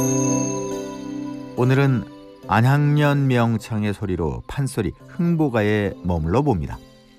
오늘은 안향년 명창의 소리로 판소리 흥보가에 머물러 봅니다.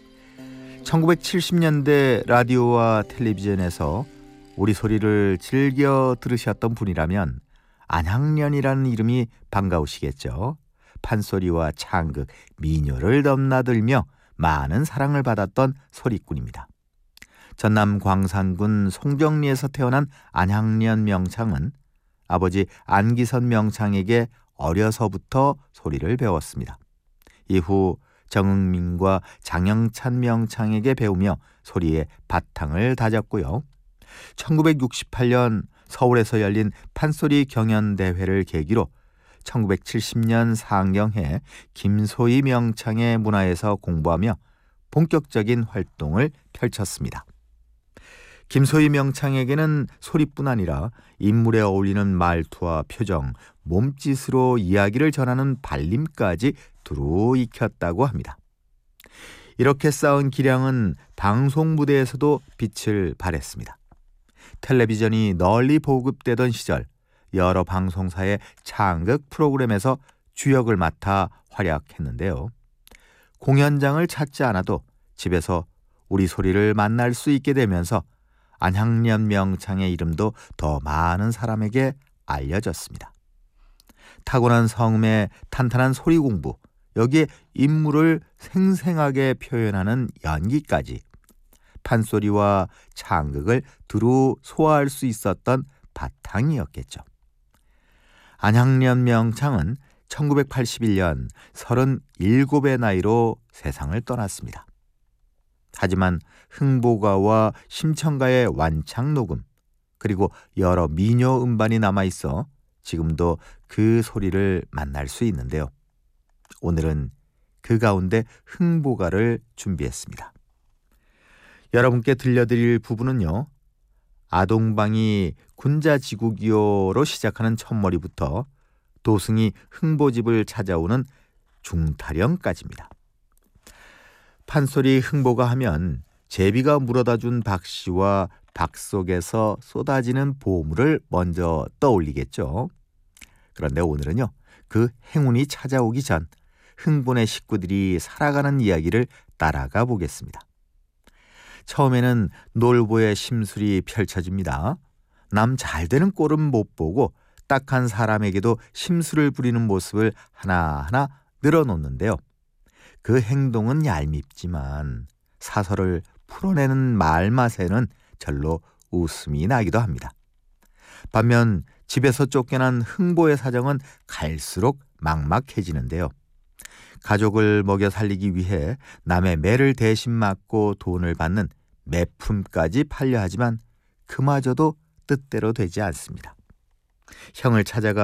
1970년대 라디오와 텔레비전에서 우리 소리를 즐겨 들으셨던 분이라면 안향년이라는 이름이 반가우시겠죠. 판소리와 창극, 민요를 넘나들며 많은 사랑을 받았던 소리꾼입니다. 전남 광산군 송정리에서 태어난 안향년 명창은 아버지 안기선 명창에게 어려서부터 소리를 배웠습니다. 이후 정응민과 장영찬 명창에게 배우며 소리의 바탕을 다졌고요. 1968년 서울에서 열린 판소리 경연대회를 계기로 1970년 상경해 김소희 명창의 문화에서 공부하며 본격적인 활동을 펼쳤습니다. 김소희 명창에게는 소리뿐 아니라 인물에 어울리는 말투와 표정, 몸짓으로 이야기를 전하는 발림까지 두루 익혔다고 합니다. 이렇게 쌓은 기량은 방송 무대에서도 빛을 발했습니다. 텔레비전이 널리 보급되던 시절 여러 방송사의 창극 프로그램에서 주역을 맡아 활약했는데요. 공연장을 찾지 않아도 집에서 우리 소리를 만날 수 있게 되면서 안향년 명창의 이름도 더 많은 사람에게 알려졌습니다. 타고난 성음의 탄탄한 소리 공부, 여기에 인물을 생생하게 표현하는 연기까지 판소리와 창극을 두루 소화할 수 있었던 바탕이었겠죠. 안향년 명창은 1981년 37의 나이로 세상을 떠났습니다. 하지만 흥보가와 심청가의 완창 녹음, 그리고 여러 민요 음반이 남아있어 지금도 그 소리를 만날 수 있는데요. 오늘은 그 가운데 흥보가를 준비했습니다. 여러분께 들려드릴 부분은요, 아동방이 군자지국이요로 시작하는 첫머리부터 도승이 흥보집을 찾아오는 중타령까지입니다. 판소리 흥보가 하면 제비가 물어다준 박씨와 박 속에서 쏟아지는 보물을 먼저 떠올리겠죠. 그런데 오늘은요, 그 행운이 찾아오기 전 흥본의 식구들이 살아가는 이야기를 따라가 보겠습니다. 처음에는 놀보의 심술이 펼쳐집니다. 남 잘되는 꼴은 못 보고 딱한 사람에게도 심술을 부리는 모습을 하나하나 늘어놓는데요. 그 행동은 얄밉지만 사설을 풀어내는 말맛에는 절로 웃음이 나기도 합니다. 반면 집에서 쫓겨난 흥보의 사정은 갈수록 막막해지는데요. 가족을 먹여 살리기 위해 남의 매를 대신 맞고 돈을 받는 매품까지 팔려 하지만 그마저도 뜻대로 되지 않습니다. 형을 찾아가